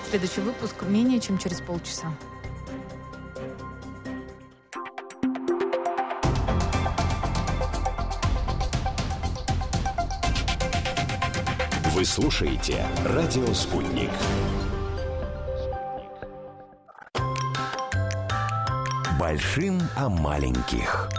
Следующий выпуск менее чем через полчаса. Вы слушаете «Радио Спутник». Большим о маленьких.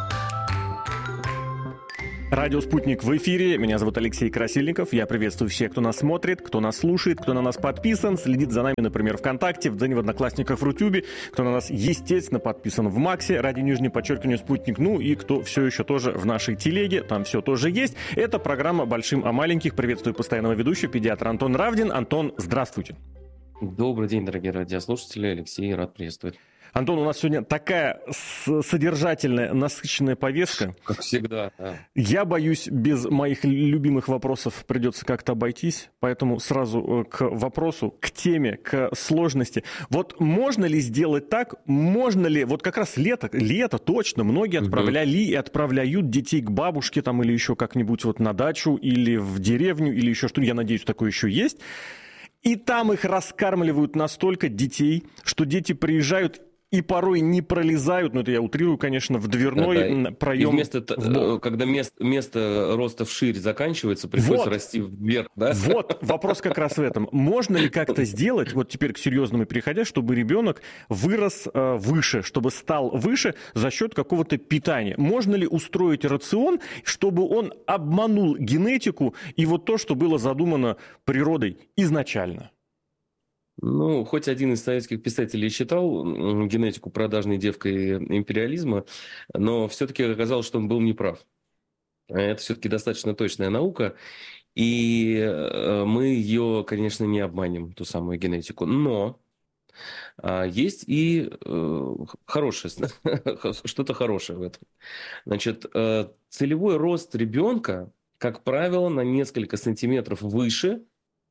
Радио «Спутник» в эфире. Меня зовут Алексей Красильников. Я приветствую всех, кто нас смотрит, кто нас слушает, кто на нас подписан, следит за нами, например, ВКонтакте, в Одноклассниках, в Рутюбе, кто на нас, естественно, подписан в Максе, _Спутник, ну и кто все еще тоже в нашей телеге, там все тоже есть. Это программа «Большим о маленьких». Приветствую постоянного ведущего, педиатр Антон Равдин. Антон, здравствуйте. Добрый день, дорогие радиослушатели. Алексей, рад приветствовать. Антон, у нас сегодня такая содержательная, насыщенная повестка. Как всегда, да. Я боюсь, без моих любимых вопросов придется как-то обойтись, поэтому сразу к вопросу, к теме, к сложности. Вот можно ли сделать так, можно ли, вот как раз лето точно, многие отправляли и отправляют детей к бабушке там или еще как-нибудь вот на дачу или в деревню или еще что-то, я надеюсь, такое еще есть. И там их раскармливают настолько детей, что дети приезжают и порой не пролезают, ну это я утрирую, конечно, в дверной проем. И когда место роста вширь заканчивается, приходится расти вверх, да? Вот, вопрос как раз в этом. Можно ли как-то сделать, вот теперь к серьезному переходя, чтобы ребенок вырос выше, чтобы стал выше за счет какого-то питания? Можно ли устроить рацион, чтобы он обманул генетику и вот то, что было задумано природой изначально? Ну, хоть один из советских писателей считал генетику продажной девкой империализма, но все-таки оказалось, что он был неправ. Это все-таки достаточно точная наука, и мы ее, конечно, не обманем, ту самую генетику. Но есть и хорошее, что-то хорошее в этом. Значит, целевой рост ребенка, как правило, на несколько сантиметров выше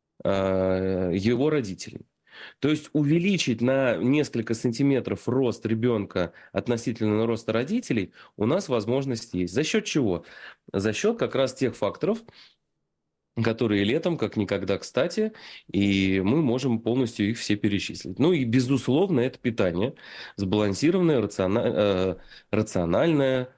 его родителей. То есть увеличить на несколько сантиметров рост ребенка относительно роста родителей у нас возможность есть. За счет чего? За счет как раз тех факторов, которые летом как никогда кстати, и мы можем полностью их все перечислить. Ну и, безусловно, это питание сбалансированное, рациональное,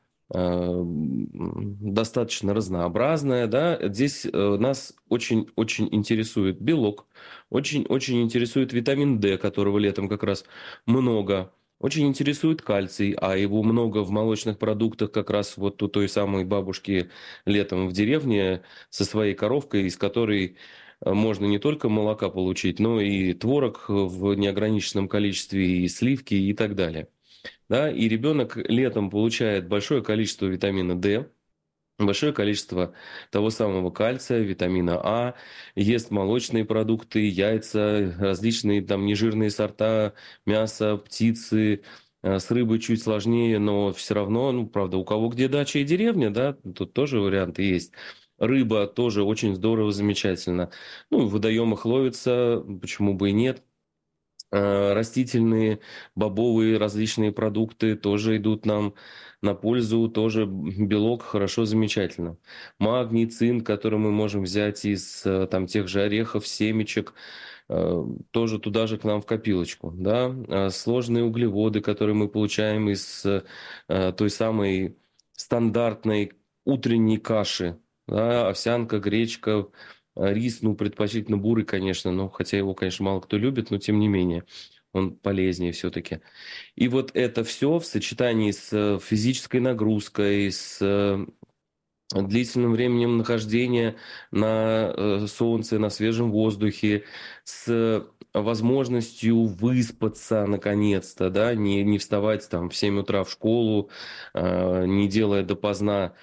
достаточно разнообразное, да. Здесь нас очень-очень интересует белок, очень-очень интересует витамин D, которого летом как раз много. Очень интересует кальций, а его много в молочных продуктах как раз вот у той самой бабушки летом в деревне со своей коровкой, из которой можно не только молока получить, но и творог в неограниченном количестве, и сливки и так далее. Да? И ребенок летом получает большое количество витамина D, большое количество того самого кальция, витамина А, ест молочные продукты, яйца, различные там нежирные сорта мяса, птицы. С рыбой чуть сложнее, но все равно, ну, правда, у кого где дача и деревня, да, тут тоже варианты есть. Рыба тоже очень здорово, замечательно. Ну, в водоемах ловится, почему бы и нет. Растительные, бобовые различные продукты тоже идут нам на пользу, тоже белок хорошо, замечательно. Магний, цинк, который мы можем взять из там, тех же орехов, семечек, тоже туда же к нам в копилочку. Да? Сложные углеводы, которые мы получаем из той самой стандартной утренней каши, да? Овсянка, гречка, рис, ну, предпочтительно бурый, конечно, но хотя его, конечно, мало кто любит, но тем не менее, он полезнее все-таки. И вот это все в сочетании с физической нагрузкой, с длительным временем нахождения на солнце, на свежем воздухе, с возможностью выспаться наконец-то, да, не вставать там в 7 утра в школу, не делая допоздна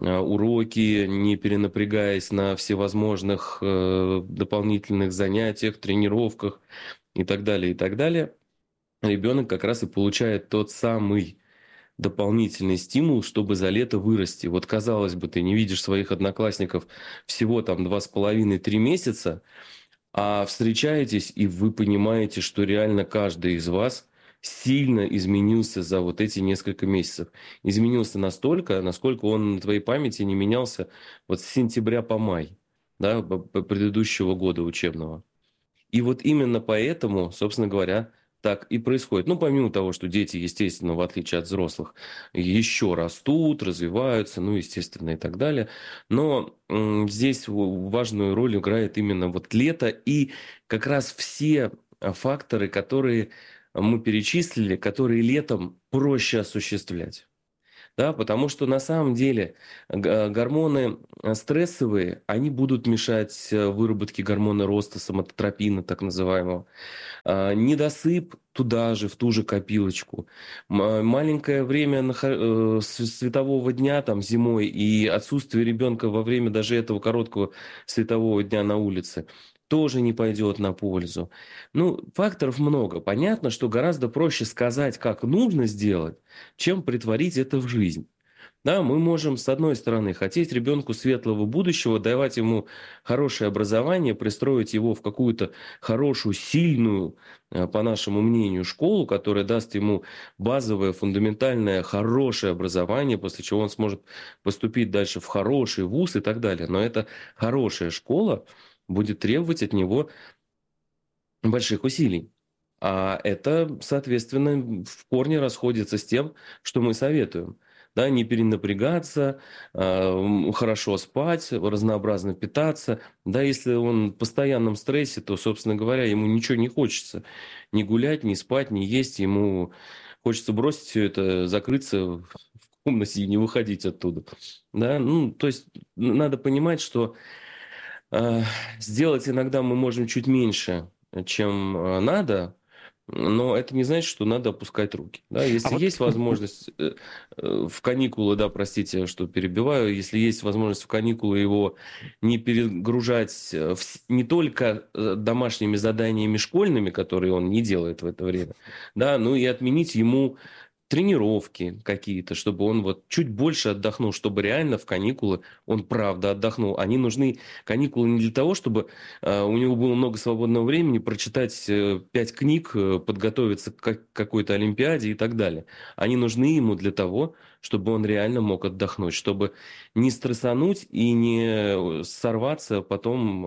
уроки, не перенапрягаясь на всевозможных дополнительных занятиях, тренировках и так далее, ребенок как раз и получает тот самый дополнительный стимул, чтобы за лето вырасти. Вот, казалось бы, ты не видишь своих одноклассников всего там 2,5-3 месяца, а встречаетесь, и вы понимаете, что реально каждый из вас сильно изменился за вот эти несколько месяцев. Изменился настолько, насколько он на твоей памяти не менялся вот с сентября по май, да, предыдущего года учебного. И вот именно поэтому, собственно говоря, так и происходит. Ну, помимо того, что дети, естественно, в отличие от взрослых, еще растут, развиваются, ну, естественно, и так далее. Но здесь важную роль играет именно вот лето и как раз все факторы, которые мы перечислили, которые летом проще осуществлять. Да, потому что на самом деле гормоны стрессовые, они будут мешать выработке гормона роста, соматотропина, так называемого. Недосып туда же, в ту же копилочку. Маленькое время светового дня там зимой и отсутствие ребенка во время даже этого короткого светового дня на улице тоже не пойдет на пользу. Ну, факторов много. Понятно, что гораздо проще сказать, как нужно сделать, чем притворить это в жизнь. Да, мы можем, с одной стороны, хотеть ребенку светлого будущего, давать ему хорошее образование, пристроить его в какую-то хорошую, сильную, по нашему мнению, школу, которая даст ему базовое, фундаментальное, хорошее образование, после чего он сможет поступить дальше в хороший вуз и так далее. Но эта хорошая школа будет требовать от него больших усилий. А это, соответственно, в корне расходится с тем, что мы советуем. Да, не перенапрягаться, хорошо спать, разнообразно питаться. Да, если он в постоянном стрессе, то, собственно говоря, ему ничего не хочется. Ни гулять, ни спать, ни есть. Ему хочется бросить все это, закрыться в комнате и не выходить оттуда. Да, ну, то есть надо понимать, что сделать иногда мы можем чуть меньше, чем надо, но это не значит, что надо опускать руки. Да? Если есть возможность в каникулы, да, простите, что перебиваю, если есть возможность в каникулы его не перегружать не только домашними заданиями школьными, которые он не делает в это время, да, но и отменить ему тренировки какие-то, чтобы он вот чуть больше отдохнул, чтобы реально в каникулы он правда отдохнул. Они нужны, каникулы, не для того, чтобы у него было много свободного времени прочитать 5 книг, подготовиться к какой-то олимпиаде и так далее. Они нужны ему для того, чтобы он реально мог отдохнуть, чтобы не стрессануть и не сорваться потом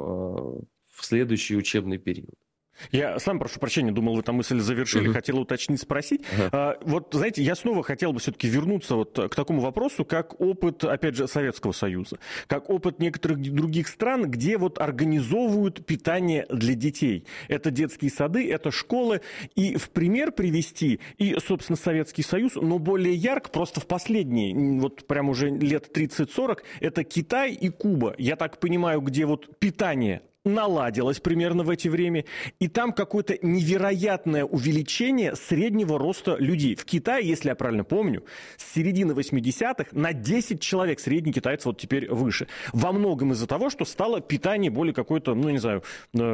в следующий учебный период. Я сам прошу прощения, думал, вы там мысль завершили, хотел уточнить, спросить. Вот, знаете, я снова хотел бы все-таки вернуться вот к такому вопросу, как опыт, опять же, Советского Союза, как опыт некоторых других стран, где вот организовывают питание для детей. Это детские сады, это школы. И в пример привести и, собственно, Советский Союз, но более ярко, просто в последние, вот прям уже лет 30-40, это Китай и Куба. Я так понимаю, где вот питание наладилось примерно в эти время, и там какое-то невероятное увеличение среднего роста людей. В Китае, если я правильно помню, с середины 80-х на 10 человек средний китаец вот теперь выше. Во многом из-за того, что стало питание более какое-то, ну, не знаю,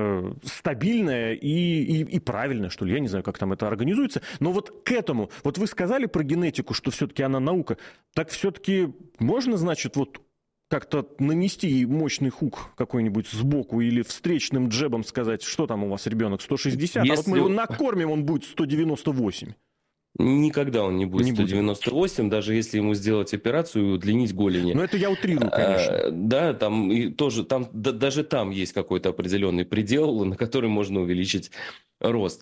стабильное и правильное, что ли. Я не знаю, как там это организуется. Но вот к этому, вот вы сказали про генетику, что все-таки она наука, так все-таки можно, значит, вот как-то нанести ей мощный хук какой-нибудь сбоку или встречным джебом сказать, что там у вас ребенок 160, а вот мы его накормим, он будет 198. Никогда он не будет 198, даже если ему сделать операцию и удлинить голени. Но это я утрирую, конечно. Да, там и тоже, там, даже там есть какой-то определенный предел, на который можно увеличить рост.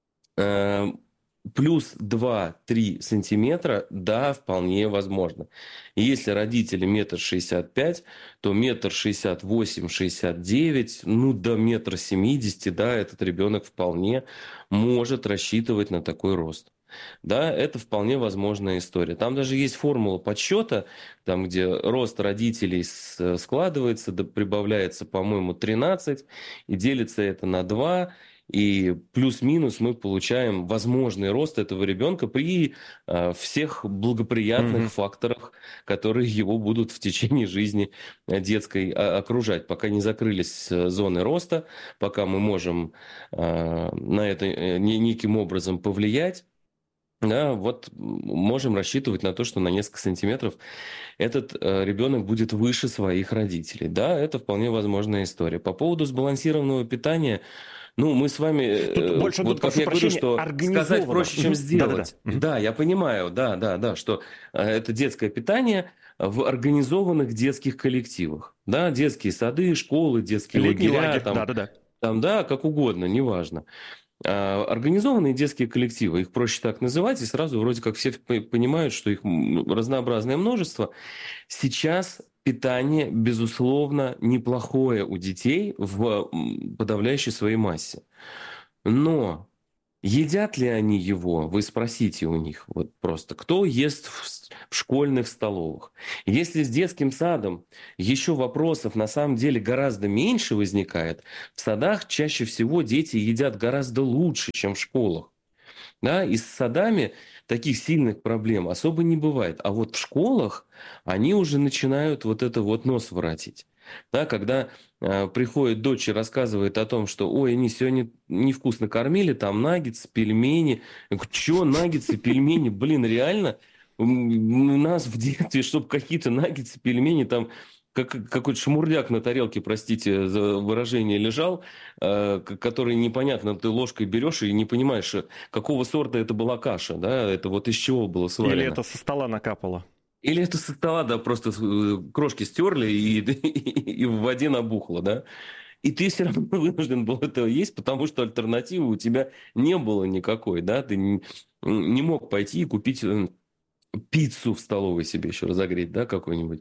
Плюс 2-3 сантиметра, да, вполне возможно. И если родители 1,65 м, то 1,68-1,69 м, ну, до 1,70 м, да, этот ребенок вполне может рассчитывать на такой рост. Да, это вполне возможная история. Там даже есть формула подсчета, там, где рост родителей складывается, да, прибавляется, по-моему, 13, и делится это на 2, и плюс-минус мы получаем возможный рост этого ребенка при всех благоприятных факторах, которые его будут в течение жизни детской окружать. Пока не закрылись зоны роста, пока мы можем на это неким образом повлиять, да, вот можем рассчитывать на то, что на несколько сантиметров этот ребенок будет выше своих родителей. Да, это вполне возможная история. По поводу сбалансированного питания, ну, мы с вами, тут больше, вот как я говорю, что сказать проще, чем сделать. Да, я понимаю, да, что это детское питание в организованных детских коллективах. Да, детские сады, школы, детские лагеря. Там, там, да, как угодно, неважно. Организованные детские коллективы, их проще так называть, и сразу вроде как все понимают, что их разнообразное множество. Сейчас питание, безусловно, неплохое у детей в подавляющей своей массе. Но едят ли они его? Вы спросите у них вот просто, кто ест в школьных столовых. Если с детским садом еще вопросов на самом деле гораздо меньше возникает, в садах чаще всего дети едят гораздо лучше, чем в школах. Да, и с садами таких сильных проблем особо не бывает. А вот в школах они уже начинают вот это вот нос воротить. Да, когда приходит дочь и рассказывает о том, что ой, они сегодня невкусно кормили, там наггетсы, пельмени. Я говорю, что наггетсы, пельмени? Блин, реально? У нас в детстве, чтобы какие-то наггетсы, пельмени, там какой-то шмурдяк на тарелке, простите за выражение, лежал, который непонятно, ты ложкой берешь и не понимаешь, какого сорта это была каша, да, это вот из чего было сварено. Или это со стола накапало. Или это со стола, да, просто крошки стерли и в воде набухло, да. И ты все равно вынужден был этого есть, потому что альтернативы у тебя не было никакой, да. Ты не мог пойти и купить пиццу в столовой себе еще разогреть, да, какой-нибудь.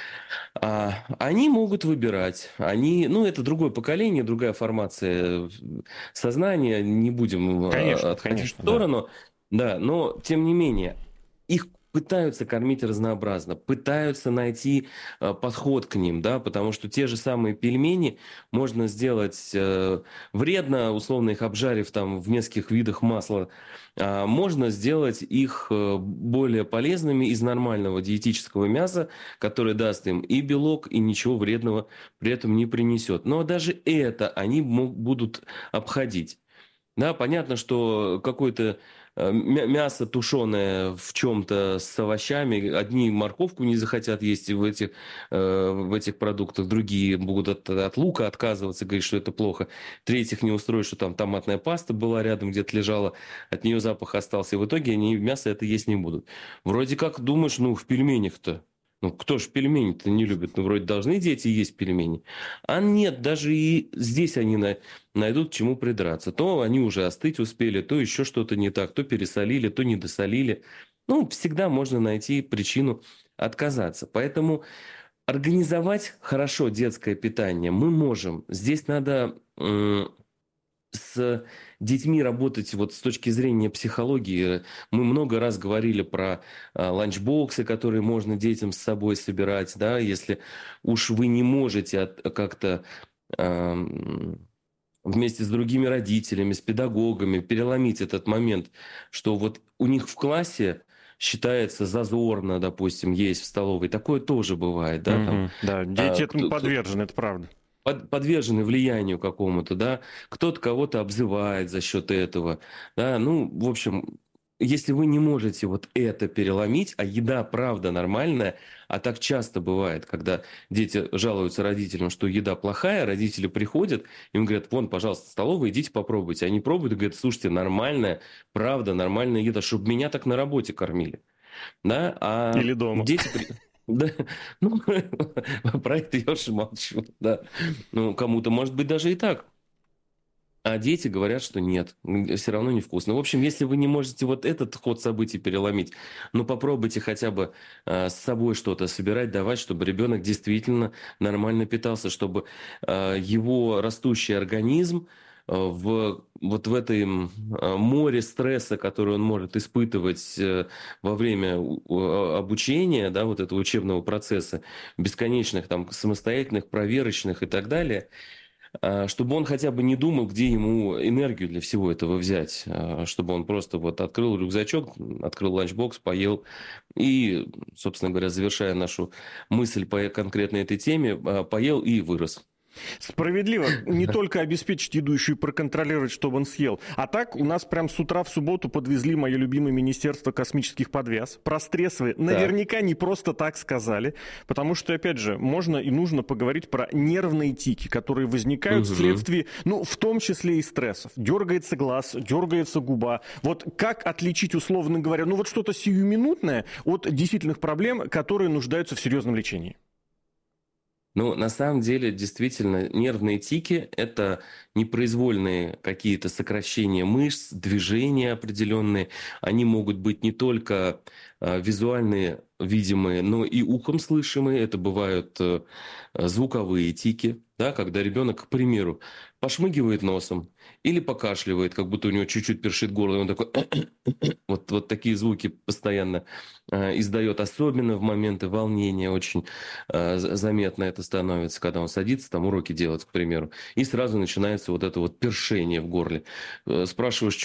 Они могут выбирать. Это другое поколение, другая формация сознания. Не будем отходить в сторону. Да, но, тем не менее, их пытаются кормить разнообразно, пытаются найти подход к ним, да, потому что те же самые пельмени можно сделать вредно, условно их обжарив там в нескольких видах масла, можно сделать их более полезными из нормального диетического мяса, которое даст им и белок, и ничего вредного при этом не принесет. Но даже это они будут обходить. Да, понятно, что какое-то мясо тушеное в чем-то с овощами, одни морковку не захотят есть в этих продуктах, другие будут от лука отказываться, говорить, что это плохо. Третьих не устроит, что там томатная паста была рядом, где-то лежала, от нее запах остался. И в итоге они мясо это есть не будут. Вроде как думаешь, в пельменях-то. Кто ж пельмени-то не любит? Вроде должны дети есть пельмени. А нет, даже и здесь они найдут к чему придраться. То они уже остыть успели, то еще что-то не так, то пересолили, то недосолили. Всегда можно найти причину отказаться. Поэтому организовать хорошо детское питание мы можем. Здесь надо с детьми работать вот с точки зрения психологии. Мы много раз говорили про ланчбоксы, которые можно детям с собой собирать, да, если уж вы не можете как-то вместе с другими родителями, с педагогами переломить этот момент, что вот у них в классе считается зазорно, допустим, есть в столовой. Такое тоже бывает, да? Там, да, дети этому подвержены, это правда. Подвержены влиянию какому-то, да, кто-то кого-то обзывает за счет этого, да, в общем, если вы не можете вот это переломить, а еда правда нормальная, а так часто бывает, когда дети жалуются родителям, что еда плохая, родители приходят, им говорят, вон, пожалуйста, столовая, идите попробуйте, они пробуют и говорят, слушайте, нормальная, правда, нормальная еда, чтобы меня так на работе кормили, да, или дома. Дети... Да, про это я уж молчу, да. Кому-то, может быть, даже и так. А дети говорят, что нет, все равно невкусно. В общем, если вы не можете вот этот ход событий переломить, попробуйте хотя бы с собой что-то собирать, давать, чтобы ребенок действительно нормально питался, чтобы его растущий организм в этом море стресса, который он может испытывать во время обучения, да, вот этого учебного процесса, бесконечных там самостоятельных, проверочных и так далее, чтобы он хотя бы не думал, где ему энергию для всего этого взять, чтобы он просто вот открыл рюкзачок, открыл ланчбокс, поел и, собственно говоря, завершая нашу мысль по конкретно этой теме, поел и вырос. Справедливо. Не только обеспечить еду, еще и проконтролировать, чтобы он съел. А так у нас прям с утра в субботу подвезли мое любимое Министерство космических подвяз. Про стрессы наверняка не просто так сказали, потому что, опять же, можно и нужно поговорить про нервные тики, которые возникают вследствие, в том числе и стрессов. Дергается глаз, дергается губа. Вот как отличить, условно говоря, вот что-то сиюминутное от действительных проблем, которые нуждаются в серьезном лечении? Но на самом деле, действительно, нервные тики – это непроизвольные какие-то сокращения мышц, движения определенные. Они могут быть не только визуальные, видимые, но и ухом слышимые. Это бывают звуковые тики, да, когда ребенок, к примеру, пошмыгивает носом или покашливает, как будто у него чуть-чуть першит горло, и он такой вот такие звуки постоянно издает, особенно в моменты волнения очень заметно это становится, когда он садится там уроки делать, к примеру, и сразу начинается вот это вот першение в горле. Спрашиваешь,